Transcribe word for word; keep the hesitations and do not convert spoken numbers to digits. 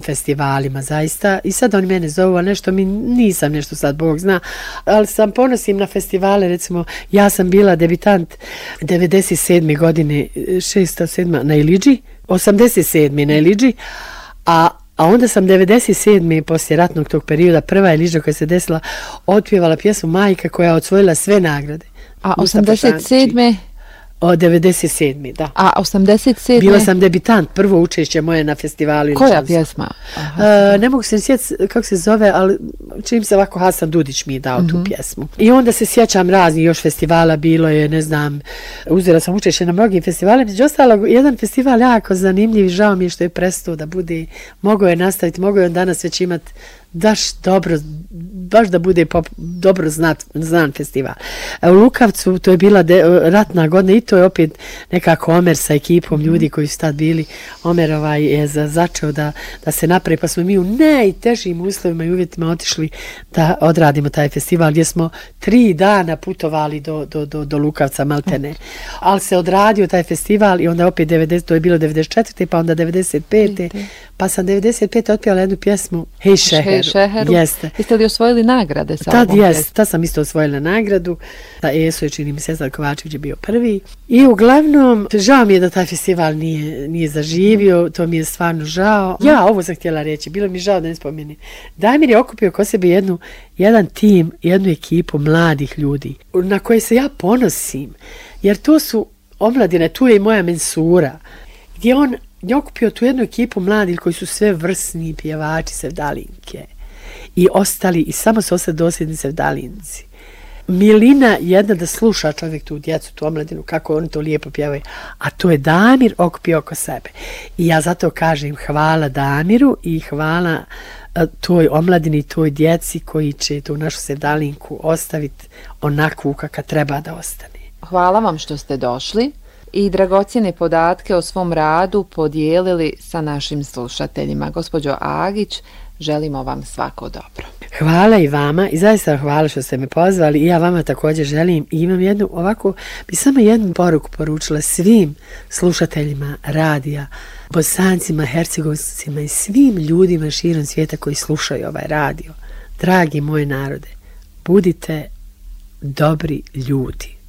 festivalima, zaista. I sad oni mene zovu, a nešto mi nisam nešto sad, Bog zna, ali sam ponosim na festivale, recimo, ja sam bila debitant devedeset sedme godine, šesta, sedma na Ilidži, osamdeset sedme na Ilidži, a A onda sam devedeset sedme poslije ratnog tog perioda, prva Ilidža koja se desila, otpjevala pjesmu Majka koja je osvojila sve nagrade. A osamdeset sedme O devedeset sedme da. A osamdeset sedme Bila sam debitant, prvo učešće moje na festivalu. Koja pjesma? Aha. Uh, ne mogu se sjetiti kako se zove, ali čim se ovako Hasan Dudić mi je dao mm-hmm. tu pjesmu. I onda se sjećam raznih još festivala, bilo je, ne znam, uzela sam učešće na mnogim festivalima, među ostalo, jedan festival jako zanimljiv, žao mi je što je prestao da bude, mogao je nastaviti, mogao je on danas već imati baš dobro, baš da bude pop, dobro znat, znan festival. U Lukavcu to je bila de, ratna godina i to je opet nekako Omer sa ekipom ljudi koji su tad bili. Omer ovaj je za, začeo da, da se napravi, pa smo mi u najtežim uslovima i uvjetima otišli da odradimo taj festival gdje smo tri dana putovali do, do, do, do Lukavca maltene. Ali se odradio taj festival i onda opet devedeset, to je bilo devedeset četvrte pa onda devedeset pete pa sam devedeset pete otpjela jednu pjesmu Hej Šeheru. Šeheru. Jeste. Jeste li osvojili nagrade sa tad ovom jest, tad sam isto osvojila nagradu. Da Eso je, čini mi se, Sesar Kovačević je bio prvi. I uglavnom, žao mi je da taj festival nije, nije zaživio, to mi je stvarno žao. Ja, ovo sam htjela reći, bilo mi žao da ne spomenem. Damir je okupio ko sebe jednu, jedan tim, jednu ekipu mladih ljudi na koje se ja ponosim. Jer to su omladine, tu je i moja mensura, gdje on je okupio tu jednu ekipu mladih koji su sve vrsni pjevači, sevdalinke i ostali, i samo su ostali dosljedni sevdalinci. Milina jedna da sluša čovjek tu djecu, tu omladinu, kako oni to lijepo pjevaju, a to je Damir okupio oko sebe. I ja zato kažem hvala Damiru i hvala a, toj omladini, toj djeci koji će tu našu sevdalinku ostaviti onakvu kakva treba da ostane. Hvala vam što ste došli i dragocjene podatke o svom radu podijelili sa našim slušateljima. Gospođo Agić, želimo vam svako dobro. Hvala i vama i zaista hvala što ste me pozvali i ja vama također želim i imam jednu ovako, bi samo jednu poruku poručila svim slušateljima radija, Bosancima, Hercegovcima i svim ljudima širom svijeta koji slušaju ovaj radio. Dragi moji narode, budite dobri ljudi.